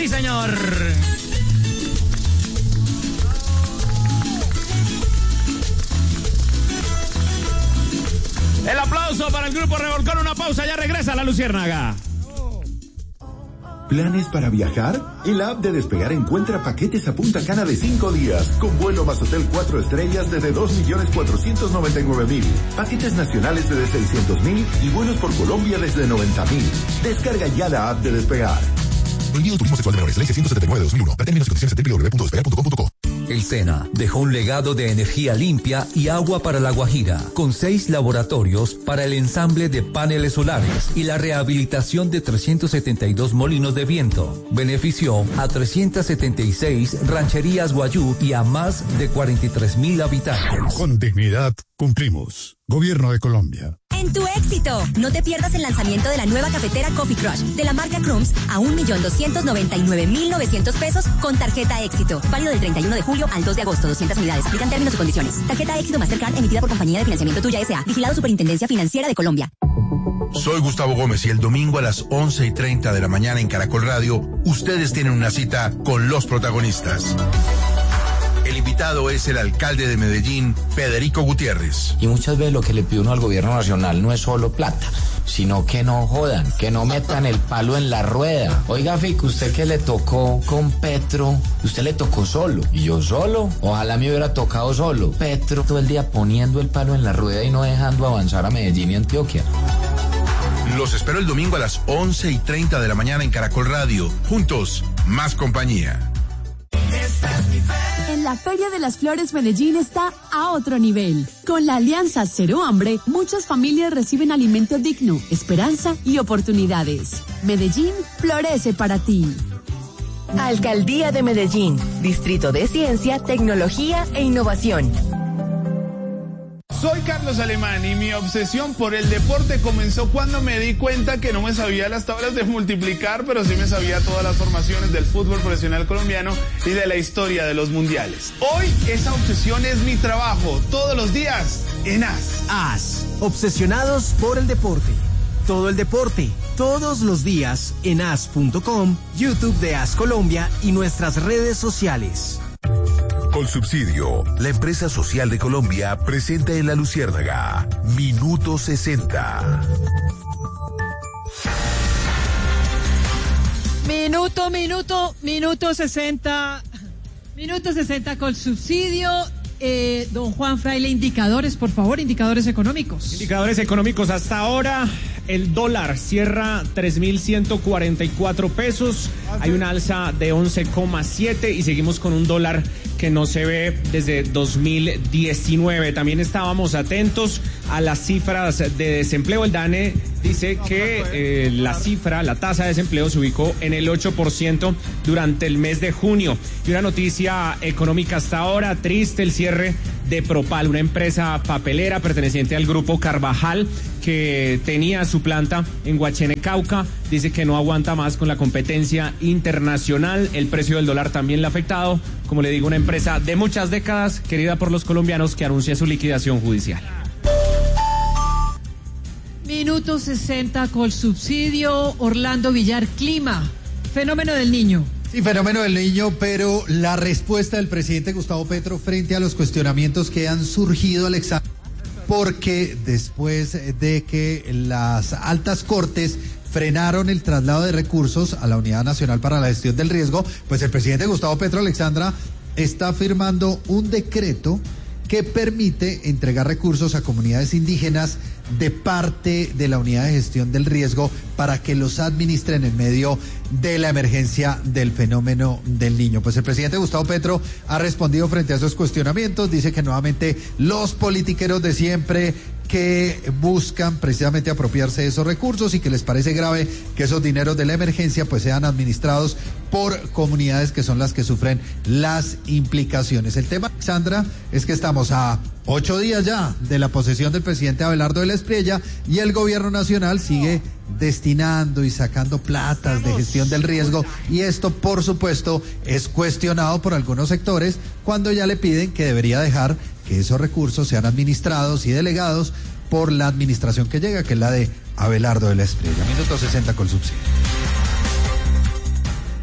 Sí, señor. El aplauso para el grupo Revolcón. Una pausa, ya regresa la Luciérnaga. ¿Planes para viajar? En la app de Despegar encuentra paquetes a Punta Cana de 5 días, con vuelo más hotel 4 estrellas desde 2.499.000, paquetes nacionales desde 600.000 y vuelos por Colombia desde 90.000. Descarga ya la app de Despegar. Prohibido turismo sexual de menores, ley 679 de 2001. Para términos y condiciones www.despegar.com.co. El SENA dejó un legado de energía limpia y agua para La Guajira, con 6 laboratorios para el ensamble de paneles solares y la rehabilitación de 372 molinos de viento. Benefició a 376 rancherías guayú y a más de 43.000 habitantes. Con dignidad cumplimos. Gobierno de Colombia. En tu éxito, no te pierdas el lanzamiento de la nueva cafetera Coffee Crush de la marca Crumbs a 1.299.900 pesos con tarjeta éxito. Válido del 31 de julio al 2 de agosto, 200 unidades. Aplican términos y condiciones. Tarjeta éxito Mastercard emitida por Compañía de Financiamiento Tuya S.A. Vigilado Superintendencia Financiera de Colombia. Soy Gustavo Gómez y el domingo a las 11:30 de la mañana en Caracol Radio, ustedes tienen una cita con los protagonistas. El invitado es el alcalde de Medellín, Federico Gutiérrez. Y muchas veces lo que le pide uno al gobierno nacional no es solo plata, sino que no jodan, que no metan el palo en la rueda. Oiga, Fico, usted que le tocó con Petro, usted le tocó solo. ¿Y yo solo? Ojalá me hubiera tocado solo. Petro todo el día poniendo el palo en la rueda y no dejando avanzar a Medellín y Antioquia. Los espero el domingo a las 11:30 de la mañana en Caracol Radio. Juntos, más compañía. En la Feria de las Flores Medellín está a otro nivel. Con la alianza Cero Hambre, muchas familias reciben alimento digno, esperanza y oportunidades. Medellín florece para ti. Alcaldía de Medellín, Distrito de Ciencia, Tecnología e Innovación. Soy Carlos Alemán y mi obsesión por el deporte comenzó cuando me di cuenta que no me sabía las tablas de multiplicar, pero sí me sabía todas las formaciones del fútbol profesional colombiano y de la historia de los mundiales. Hoy esa obsesión es mi trabajo, todos los días en AS. AS, obsesionados por el deporte. Todo el deporte, todos los días en as.com, YouTube de AS Colombia y nuestras redes sociales. Colsubsidio, la empresa social de Colombia, presenta en La Luciérnaga, Minuto 60. Minuto 60. Minuto 60 Colsubsidio. Don Juan Fraile, indicadores, por favor, indicadores económicos. Indicadores económicos hasta ahora. El dólar cierra 3.144 pesos. Hay una alza de 11,7 y seguimos con un dólar que no se ve desde 2019. También estábamos atentos a las cifras de desempleo. El DANE dice que la tasa de desempleo se ubicó en el 8% durante el mes de junio. Y una noticia económica hasta ahora, triste, el cierre de Propal, una empresa papelera perteneciente al grupo Carvajal que tenía su planta en Guachene, Cauca. Dice que no aguanta más con la competencia internacional. El precio del dólar también le ha afectado. Como le digo, una empresa de muchas décadas, querida por los colombianos, que anuncia su liquidación judicial. Minuto 60 Colsubsidio. Orlando Villar, clima, fenómeno del Niño. Sí, fenómeno del Niño, pero la respuesta del presidente Gustavo Petro frente a los cuestionamientos que han surgido, Alexander, porque después de que las altas cortes frenaron el traslado de recursos a la Unidad Nacional para la Gestión del Riesgo, pues el presidente Gustavo Petro, Alexandra, está firmando un decreto que permite entregar recursos a comunidades indígenas de parte de la Unidad de Gestión del Riesgo para que los administren en medio de la emergencia del fenómeno del Niño. Pues el presidente Gustavo Petro ha respondido frente a esos cuestionamientos, dice que nuevamente los politiqueros de siempre que buscan precisamente apropiarse de esos recursos y que les parece grave que esos dineros de la emergencia pues sean administrados por comunidades que son las que sufren las implicaciones. El tema, Sandra, es que estamos a 8 días ya de la posesión del presidente Abelardo de la Espriella y el gobierno nacional sigue destinando y sacando platas de gestión del riesgo, y esto por supuesto es cuestionado por algunos sectores cuando ya le piden que debería dejar que esos recursos sean administrados y delegados por la administración que llega, que es la de Abelardo de la Espriella. Minuto 60 Colsubsidio.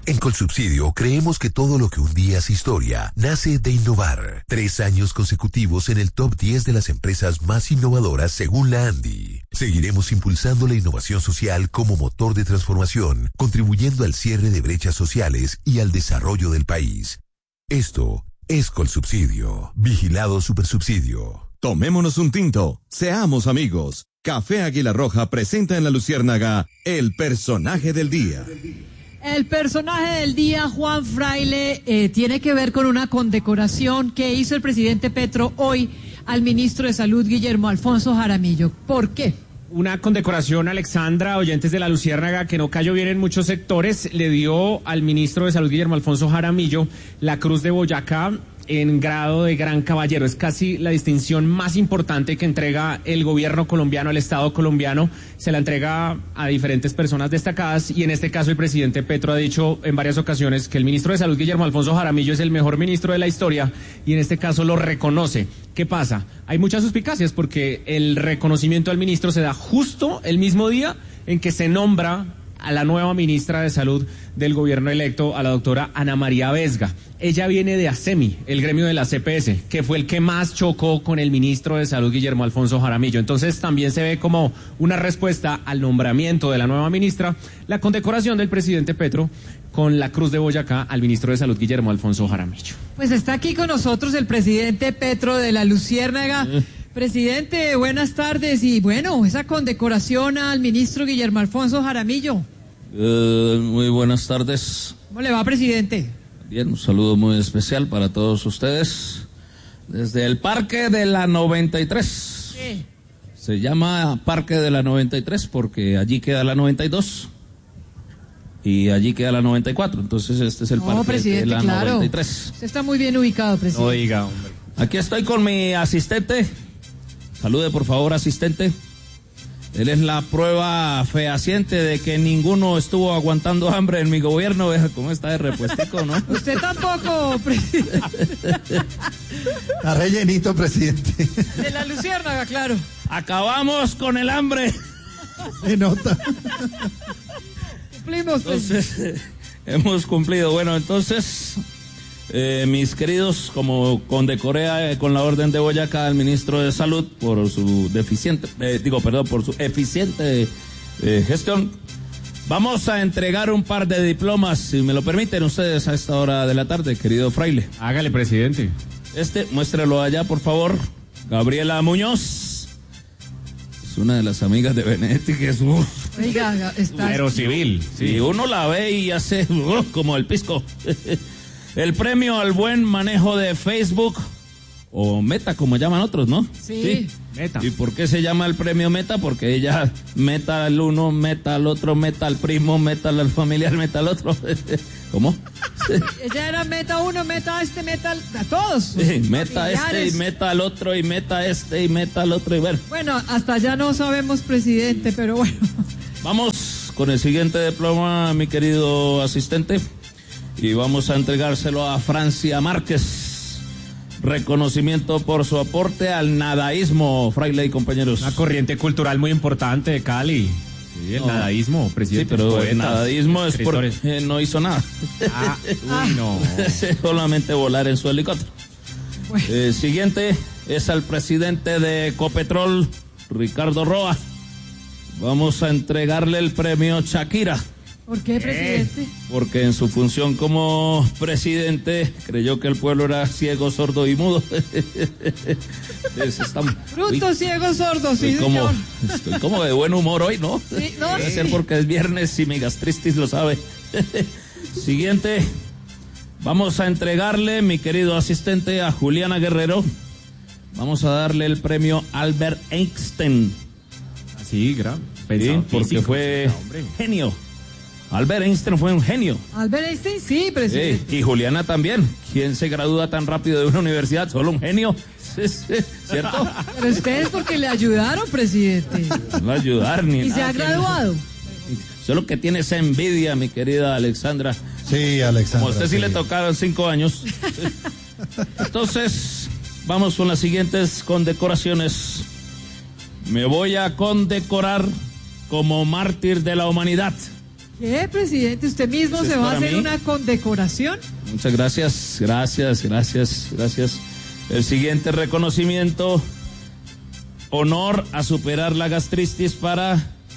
En Colsubsidio creemos que todo lo que un día es historia nace de innovar. 3 años consecutivos en el top 10 de las empresas más innovadoras según la ANDI. Seguiremos impulsando la innovación social como motor de transformación, contribuyendo al cierre de brechas sociales y al desarrollo del país. Esto es Colsubsidio. Vigilado Supersubsidio. Tomémonos un tinto. Seamos amigos. Café Águila Roja presenta en La Luciérnaga el personaje del día. El personaje del día, Juan Fraile, tiene que ver con una condecoración que hizo el presidente Petro hoy al ministro de Salud, Guillermo Alfonso Jaramillo. ¿Por qué? Una condecoración, Alexandra, oyentes de La Luciérnaga, que no cayó bien en muchos sectores, le dio al ministro de Salud, Guillermo Alfonso Jaramillo, la Cruz de Boyacá en grado de gran caballero. Es casi la distinción más importante que entrega el gobierno colombiano, el Estado colombiano. Se la entrega a diferentes personas destacadas y en este caso el presidente Petro ha dicho en varias ocasiones que el ministro de Salud, Guillermo Alfonso Jaramillo, es el mejor ministro de la historia y en este caso lo reconoce. ¿Qué pasa? Hay muchas suspicacias porque el reconocimiento al ministro se da justo el mismo día en que se nombra a la nueva ministra de Salud del gobierno electo, a la doctora Ana María Vesga. Ella viene de ASEMI, el gremio de la CPS, que fue el que más chocó con el ministro de Salud, Guillermo Alfonso Jaramillo. Entonces también se ve como una respuesta al nombramiento de la nueva ministra, la condecoración del presidente Petro con la Cruz de Boyacá al ministro de Salud, Guillermo Alfonso Jaramillo. Pues está aquí con nosotros el presidente Petro de La Luciérnaga. Presidente, buenas tardes. Y bueno, esa condecoración al ministro Guillermo Alfonso Jaramillo. Muy buenas tardes. ¿Cómo le va, presidente? Bien, un saludo muy especial para todos ustedes. Desde el Parque de la 93. Sí. Se llama Parque de la 93 porque allí queda la 92 y allí queda la 94. Entonces este es el Parque de la 93. Usted está muy bien ubicado, presidente. Oiga, hombre. Aquí estoy con mi asistente. Salude, por favor, asistente. Él es la prueba fehaciente de que ninguno estuvo aguantando hambre en mi gobierno. Veja cómo está de repuestico, ¿no? Usted tampoco, presidente. Está rellenito, presidente. De La Luciérnaga, claro. Acabamos con el hambre. Se nota. Cumplimos, entonces, hemos cumplido. Bueno, entonces, mis queridos, como condecoré con la Orden de Boyacá al ministro de Salud por su por su eficiente gestión, vamos a entregar un par de diplomas, si me lo permiten ustedes, a esta hora de la tarde, querido Fraile. Hágale, presidente. Muéstralo allá, por favor. Gabriela Muñoz. Es una de las amigas de Benedetti que es... Oiga, está... Pero civil. Sí. Y uno la ve y hace como el pisco. El premio al buen manejo de Facebook, o Meta, como llaman otros, ¿no? Sí. Meta. ¿Y por qué se llama el premio Meta? Porque ella meta al uno, meta al otro, meta al primo, meta al familiar, meta al otro. ¿Cómo? Ella era meta uno, meta meta a todos. Sí, meta y meta al otro, y meta y meta al otro, y bueno. Bueno, hasta ya no sabemos, presidente, pero bueno. Vamos con el siguiente diploma, mi querido asistente. Y vamos a entregárselo a Francia Márquez. Reconocimiento por su aporte al nadaísmo, Fraile y compañeros. Una corriente cultural muy importante de Cali. Sí, el nadaísmo, presidente. Sí, pero el nadaísmo es porque no hizo nada. No. Solamente volar en su helicóptero. Bueno. Siguiente es al presidente de Ecopetrol, Ricardo Roa. Vamos a entregarle el premio Shakira. ¿Por qué, presidente? Porque en su función como presidente creyó que el pueblo era ciego, sordo y mudo. Bruto, ciego, sordo, sí, señor. Estoy como de buen humor hoy, ¿no? Sí, no. Debe ser porque es viernes y mi gastritis lo sabe. Siguiente. Vamos a entregarle, mi querido asistente, a Juliana Guerrero. Vamos a darle el premio Albert Einstein. Así, sí, porque fue genio. Albert Einstein fue un genio. Albert Einstein, sí, presidente. Sí, y Juliana también. ¿Quién se gradúa tan rápido de una universidad? Solo un genio. ¿Cierto? Pero ustedes porque le ayudaron, presidente. No ayudar ni nada. ¿Y se ha graduado? Solo que tiene esa envidia, mi querida Alexandra. Sí, Alexandra. Como a usted sí le tocaron 5 años. Entonces, vamos con las siguientes condecoraciones. Me voy a condecorar como mártir de la humanidad. ¿Qué, presidente? ¿Usted mismo se va a hacer una condecoración? Muchas gracias. El siguiente reconocimiento, honor a superar la gastritis para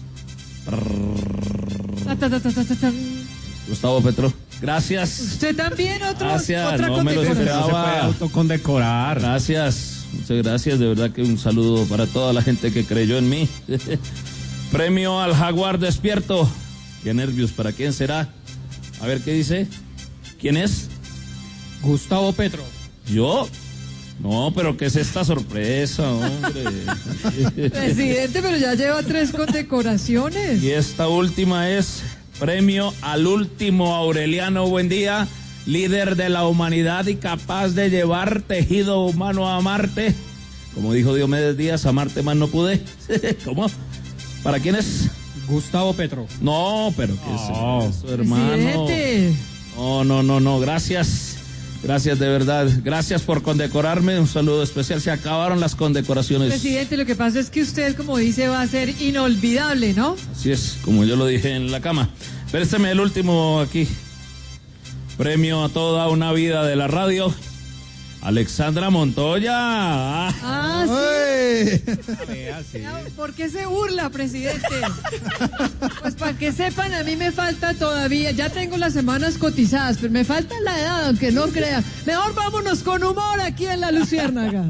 Gustavo Petro. Gracias. Usted también, gracias. Otra no me lo esperaba. Se puede autocondecorar. Gracias, muchas gracias. De verdad que un saludo para toda la gente que creyó en mí. Premio al Jaguar despierto. Qué nervios, ¿para quién será? A ver qué dice. ¿Quién es? Gustavo Petro. ¿Yo? No, pero ¿qué es esta sorpresa, hombre? Presidente, pero ya lleva 3 condecoraciones. Y esta última es premio al último Aureliano Buendía, líder de la humanidad y capaz de llevar tejido humano a Marte. Como dijo Diomedes Díaz, a Marte más no pude. ¿Cómo? ¿Para quién es? Gustavo Petro. No, pero ¿qué es eso, hermano? Presidente. No, gracias. Gracias de verdad, gracias por condecorarme, un saludo especial. Se acabaron las condecoraciones. Presidente, lo que pasa es que usted, como dice, va a ser inolvidable, ¿no? Así es, como yo lo dije en la cama. Présteme el último aquí. Premio a toda una vida de la radio, Alexandra Montoya. Sí. ¿Por qué se burla, presidente? Pues para que sepan, a mí me falta todavía, ya tengo las semanas cotizadas, pero me falta la edad, aunque no crean. Mejor vámonos con humor aquí en La Luciérnaga.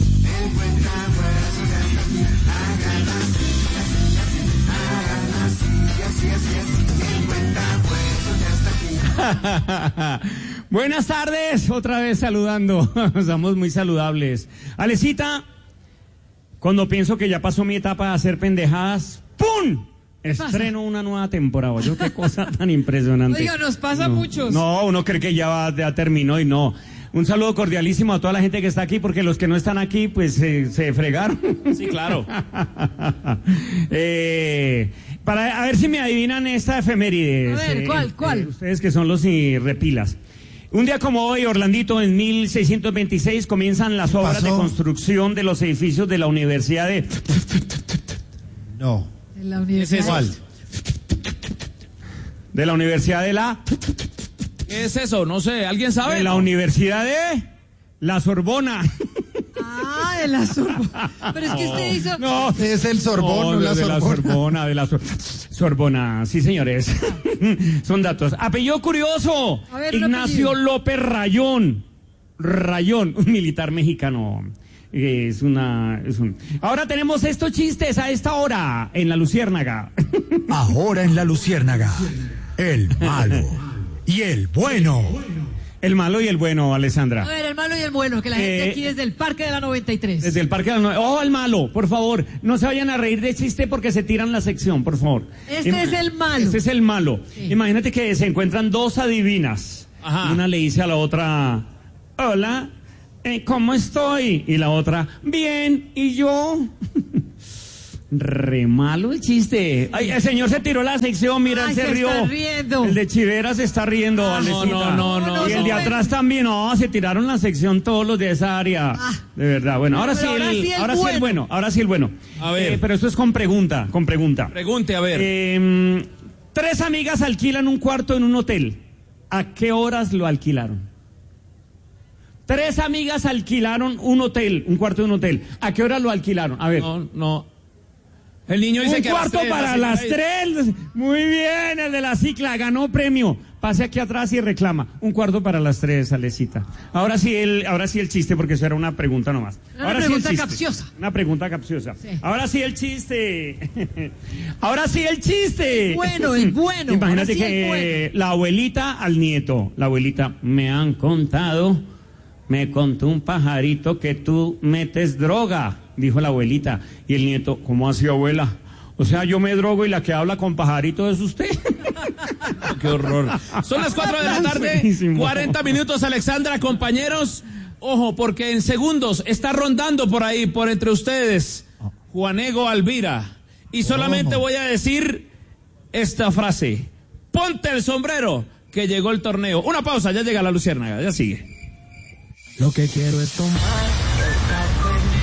Buenas tardes, otra vez saludando. Estamos muy saludables. Alecita, cuando pienso que ya pasó mi etapa de hacer pendejadas, ¡pum! Estreno una nueva temporada. Oye, qué cosa tan impresionante. Oiga, nos pasa a muchos. No, uno cree que ya terminó y no. Un saludo cordialísimo a toda la gente que está aquí, porque los que no están aquí, pues se fregaron. Sí, claro. A ver si me adivinan esta efeméride. A ver, ¿cuál? Ustedes que son los repilas. Un día como hoy, Orlandito, en 1626 comienzan las obras de construcción de los edificios de la Universidad de... No. ¿De la universidad? ¿Cuál? De la Universidad de la... ¿Qué es eso? No sé, ¿alguien sabe? De la Universidad de la Sorbona. Ah, de la Sorbona. Pero es que usted hizo... No, es el Sorbón, no, de la Sorbona, Sorbona, sí, señores. Son datos. Apellido curioso. A ver, Ignacio López Rayón, un militar mexicano. Ahora tenemos estos chistes a esta hora en La Luciérnaga. Ahora en La Luciérnaga, el malo y el bueno. El malo y el bueno, Alessandra. A ver, el malo y el bueno, que la gente aquí desde el Parque de la 93. Desde el Parque de la 93. ¡Oh, el malo! Por favor, no se vayan a reír de chiste porque se tiran la sección, por favor. Este es el malo. Este es el malo. Sí. Imagínate que se encuentran dos adivinas. Ajá. Una le dice a la otra, hola, ¿cómo estoy? Y la otra, bien, ¿y yo? Re malo el chiste. Ay, el señor se tiró la sección, mira, él se rió. Está riendo. El de Chivera se está riendo, No. Y el de atrás también, no, se tiraron la sección todos los de esa área. De verdad, bueno, ahora sí el bueno. A ver. Pero eso es con pregunta. Pregunte, a ver. 3 amigas alquilan un cuarto en un hotel. ¿A qué horas lo alquilaron? 3 amigas alquilaron un cuarto de un hotel. ¿A qué hora lo alquilaron? A ver. No. El niño dice que un cuarto para las 3. Muy bien, el de la cicla ganó premio. Pase aquí atrás y reclama. Un cuarto para las 3, Alecita. Ahora sí el chiste, porque eso era una pregunta nomás. Una pregunta capciosa. Una pregunta capciosa. Sí. Ahora sí el chiste. El bueno. Imagínate que la abuelita al nieto. La abuelita, me contó un pajarito que tú metes droga, dijo la abuelita. Y el nieto, ¿cómo así, abuela? O sea, yo me drogo y la que habla con pajarito es usted. Qué horror. Son las 4 de la tarde, 40 minutos, Alexandra, compañeros. Ojo, porque en segundos está rondando por ahí, por entre ustedes, Juanego Alvira. Y solamente voy a decir esta frase. Ponte el sombrero, que llegó el torneo. Una pausa, ya llega La Luciérnaga, ya sigue. Lo que quiero es tomar